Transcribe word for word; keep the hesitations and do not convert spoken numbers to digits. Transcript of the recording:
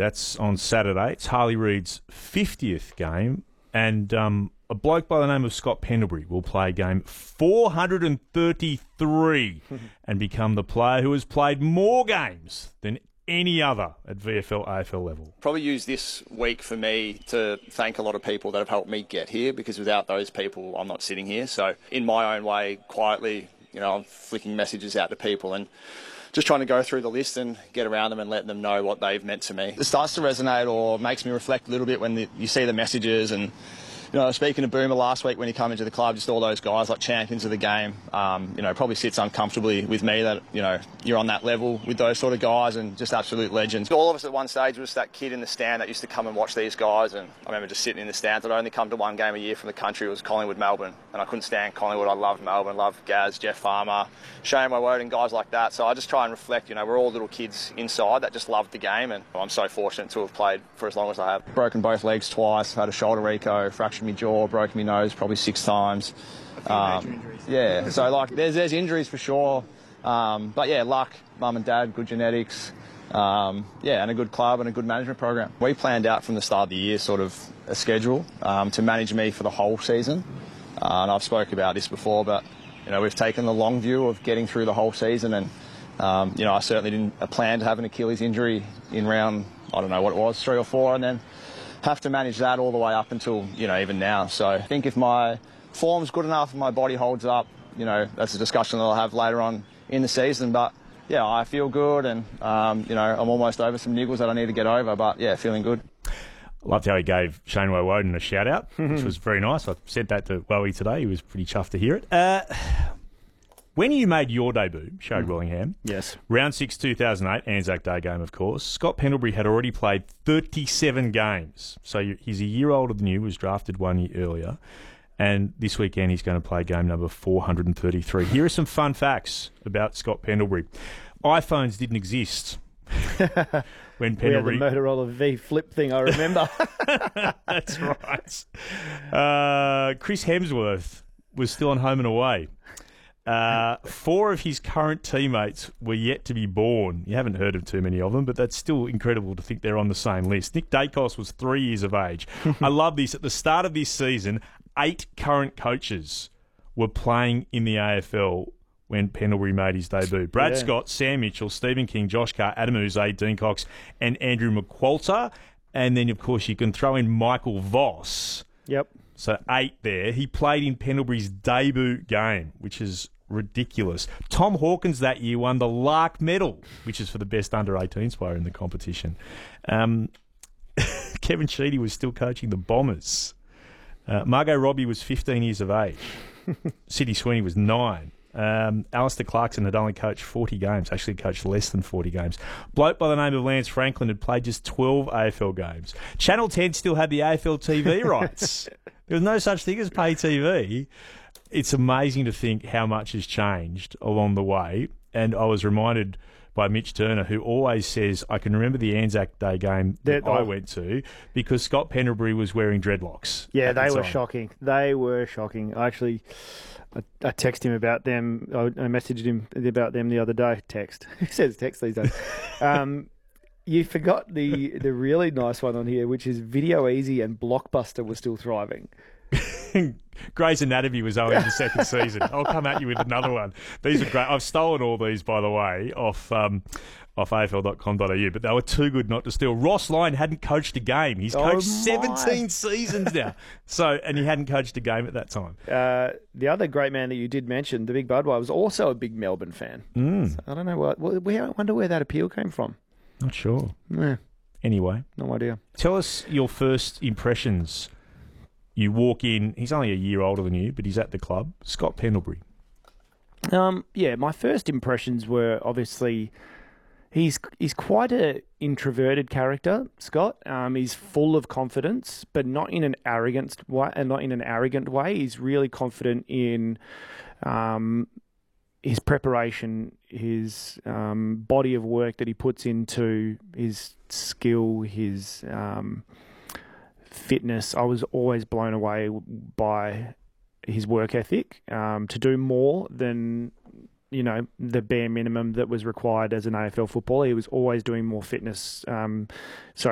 That's on Saturday. It's Harley Reid's fiftieth game, and um, a bloke by the name of Scott Pendlebury will play game four hundred thirty-three and become the player who has played more games than any other at V F L, A F L level. Probably use this week for me to thank a lot of people that have helped me get here, because without those people, I'm not sitting here. So in my own way, quietly, you know, I'm flicking messages out to people and just trying to go through the list and get around them and let them know what they've meant to me. It starts to resonate or makes me reflect a little bit when the, you see the messages. And you know, speaking to Boomer last week when he came into the club, just all those guys like champions of the game, um, you know, probably sits uncomfortably with me that, you know, you're on that level with those sort of guys and just absolute legends. All of us at one stage was that kid in the stand that used to come and watch these guys, and I remember just sitting in the stands. I'd only come to one game a year from the country. It was Collingwood, Melbourne, and I couldn't stand Collingwood. I loved Melbourne, loved Gaz, Jeff Farmer, Shane Woewode and guys like that. So I just try and reflect, you know, we're all little kids inside that just loved the game, and I'm so fortunate to have played for as long as I have. Broken both legs twice, had a shoulder reco, fractured my jaw, broken my nose probably six times. A few um, major injuries. Yeah, so like there's there's injuries for sure. Um, but yeah, luck, mum and dad, good genetics, um, yeah, and a good club and a good management program. We planned out from the start of the year sort of a schedule um, to manage me for the whole season. Uh, and I've spoke about this before, but you know, we've taken the long view of getting through the whole season, and um, you know, I certainly didn't plan to have an Achilles injury in round, I don't know what it was, three or four, and then have to manage that all the way up until, you know, even now. So I think if my form's good enough, if my body holds up, you know, that's a discussion that I'll have later on in the season. But yeah, I feel good, and um, you know, I'm almost over some niggles that I need to get over, but yeah, feeling good. Loved how he gave Shane Woewode a shout out, which was very nice. I said that to Wowie today. He was pretty chuffed to hear it. Uh, when you made your debut, Shade mm. Willingham, yes, round six, two thousand eight, Anzac Day game, of course, Scott Pendlebury had already played thirty-seven games. So he's a year older than you, was drafted one year earlier. And this weekend he's going to play game number four hundred thirty-three. Here are some fun facts about Scott Pendlebury. iPhones didn't exist when Pendlebury... We had the Motorola V Flip thing, I remember. That's right. Uh, Chris Hemsworth was still on Home and Away. Uh, four of his current teammates were yet to be born. You haven't heard of too many of them, but that's still incredible to think they're on the same list. Nick Dacos was three years of age. I love this. At the start of this season, eight current coaches were playing in the A F L when Pendlebury made his debut. Brad yeah. Scott, Sam Mitchell, Stephen King, Josh Carr, Adam Uze, Dean Cox, and Andrew McQualter. And then, of course, you can throw in Michael Voss. Yep. So eight there. He played in Pendlebury's debut game, which is ridiculous. Tom Hawkins that year won the Lark Medal, which is for the best under eighteens player in the competition. Um, Kevin Sheedy was still coaching the Bombers. Uh, Margot Robbie was fifteen years of age. Sidney Sweeney was nine. Um, Alistair Clarkson had only coached forty games, actually coached less than forty games. Bloke by the name of Lance Franklin had played just twelve A F L games. Channel ten still had the A F L T V rights. There was no such thing as pay T V. It's amazing to think how much has changed along the way. And I was reminded by Mitch Turner, who always says, I can remember the Anzac Day game that, that I went to because Scott Pendlebury was wearing dreadlocks. Yeah, they the were time. shocking. They were shocking. I actually... I, I texted him about them. I, I messaged him about them the other day. Text. Who says text these days? um, you forgot the the really nice one on here, which is Video Easy and Blockbuster were still thriving. Grey's Anatomy was only in the second season. I'll come at you with another one. These are great. I've stolen all these, by the way, off um, off A F L dot com dot A U, but they were too good not to steal. Ross Lyon hadn't coached a game. He's coached oh seventeen seasons now. So, and he hadn't coached a game at that time. Uh, the other great man that you did mention, the Big Budweiser, was also a big Melbourne fan. Mm. So I don't know what. Where, I wonder where that appeal came from. Not sure. Yeah. Anyway, no idea. Tell us your first impressions. You walk in, he's only a year older than you, but he's at the club. Scott Pendlebury. Um, yeah, my first impressions were obviously he's he's quite an introverted character, Scott. Um, he's full of confidence, but not in an arrogant way, and not in an arrogant way. He's really confident in um, his preparation, his um, body of work that he puts into his skill, his um, fitness. I was always blown away by his work ethic, um, to do more than, you know, the bare minimum that was required as an A F L footballer. He was always doing more fitness, um, sorry,